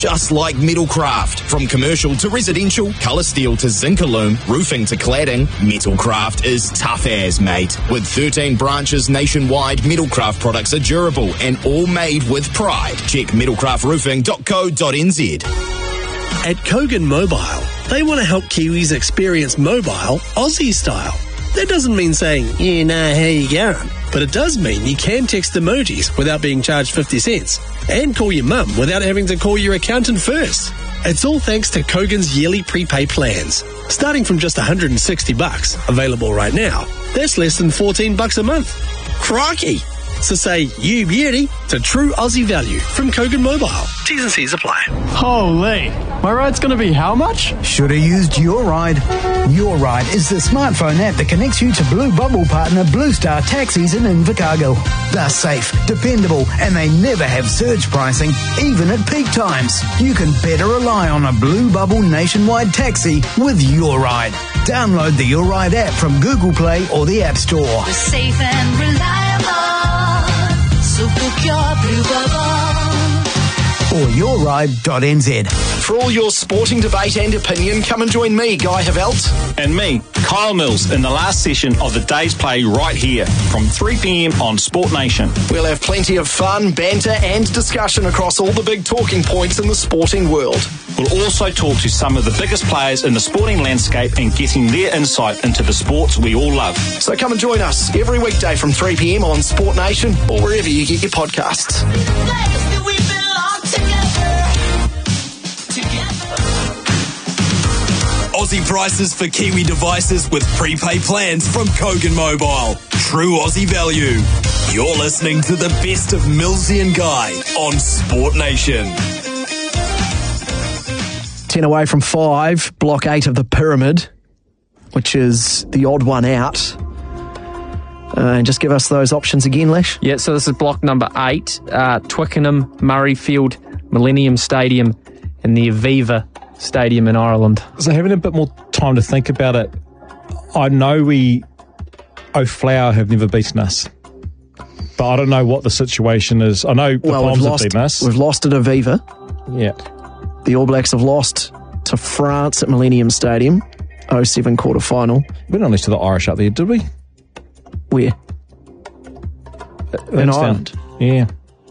just like Metalcraft. From commercial to residential, colour steel to Zincalume, roofing to cladding, Metalcraft is tough as, mate. With 13 branches nationwide, Metalcraft products are durable and all made with pride. Check metalcraftroofing.co.nz. At Kogan Mobile, they want to help Kiwis experience mobile Aussie style. That doesn't mean saying, yeah, nah, how you going? But it does mean you can text emojis without being charged 50 cents and call your mum without having to call your accountant first. It's all thanks to Kogan's yearly prepay plans. Starting from just $160, available right now, that's less than $14 a month. Crikey! So say you beauty to true Aussie value from Kogan Mobile. T's and C's apply. Holy, my ride's going to be how much? Should have used Your Ride. Your Ride is the smartphone app that connects you to Blue Bubble partner Blue Star Taxis in Invercargill. They're safe, dependable, and they never have surge pricing, even at peak times. You can better rely on a Blue Bubble nationwide taxi with Your Ride. Download the Your Ride app from Google Play or the App Store. We're safe and reliable. So book your Blue Bubble. Or yourride.nz. For all your sporting debate and opinion, come and join me, Guy Havelt. And me, Kyle Mills, in the last session of the day's play right here from 3 p.m. on Sport Nation. We'll have plenty of fun, banter and discussion across all the big talking points in the sporting world. We'll also talk to some of the biggest players in the sporting landscape and getting their insight into the sports we all love. So come and join us every weekday from 3 p.m. on Sport Nation or wherever you get your podcasts. Aussie prices for Kiwi devices with prepay plans from Kogan Mobile. True Aussie value. You're listening to the best of Millsy and Guy on Sport Nation. 10 away from 5, block 8 of the pyramid, which is the odd one out. And just give us those options again, Lash. Yeah, so this is block number 8, Twickenham, Murrayfield, Millennium Stadium, and the Aviva Stadium in Ireland. So having a bit more time to think about it, I know O'Flower have never beaten us, but I don't know what the situation is. I know the Bombs have beaten us. We've lost at Aviva. Yeah. The All Blacks have lost to France at Millennium Stadium, 07 quarter-final. We didn't lose to the Irish up there, did we? Where? In Ireland. Yeah.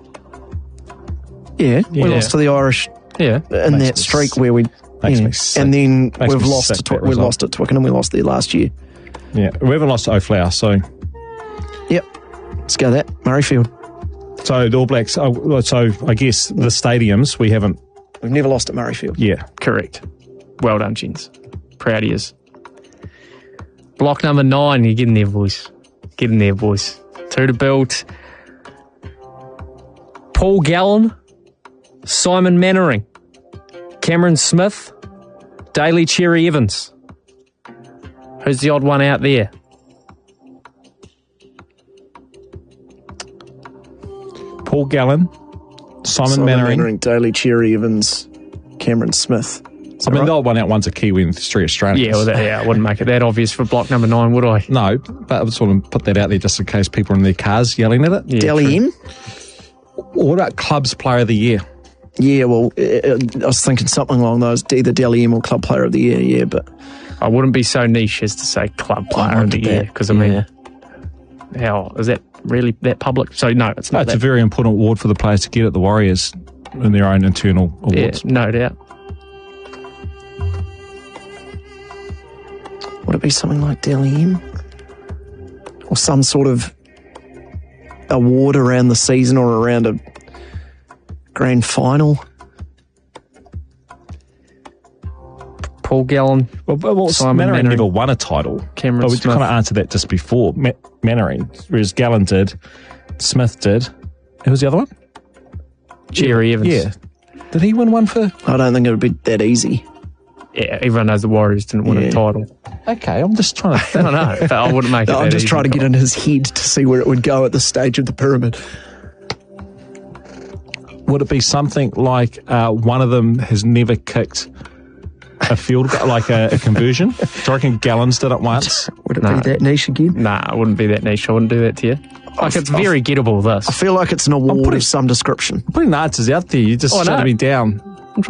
Yeah, we lost to the Irish. Yeah, in that streak where we, and then we've lost we lost at Twickenham. We lost there last year. Yeah, we haven't lost to O'Flower, so yep, let's go that Murrayfield. So the All Blacks. So I guess the stadiums we haven't. We've never lost at Murrayfield. Yeah, correct. Well done, gents. Proud of yous. Block number 9. You're getting there, boys. Get in there, boys. 2 to build. Paul Gallen, Simon Mannering, Cameron Smith, Daly Cherry Evans. Who's the odd one out there? Paul Gallen, Simon Mannering, Daly Cherry Evans, Cameron Smith. I mean, the odd one out one's a Kiwi and 3 Australians. Yeah, well, I wouldn't make it that obvious for block number 9, would I? No, but I just want to put that out there just in case people are in their cars yelling at it. Yeah, Dally M? What about Club's Player of the Year? Yeah, well, I was thinking something along those, either Dally M or Club Player of the Year, yeah, but... I wouldn't be so niche as to say Club Player of the Year, because, I mean, how, is that really that public? So, no, it's not. It's a very important award for the players to get at the Warriors in their own internal awards. Yeah, no doubt. Would it be something like Dally M? Or some sort of award around the season or around a grand final? Paul Gallen. Well Simon Mannering never won a title. Cameron But we Smith. kind of answered that just before. Mannering, whereas Gallen did, Smith did. Who was the other one? Cherry Evans. Yeah. Did he win one for... I don't think it would be that easy. Yeah, everyone knows the Warriors didn't win a title. Okay, I'm just trying to think. I know, but I wouldn't make it. I'm just trying to get in his head to see where it would go at this stage of the pyramid. Would it be something like one of them has never kicked a field goal, like a conversion? Do you reckon Gallen's did it once? Would it be that niche again? Nah, it wouldn't be that niche. I wouldn't do that to you. Like, it's very gettable, this. I feel like it's an award of some description. I'm putting the answers out there. You just shut me down.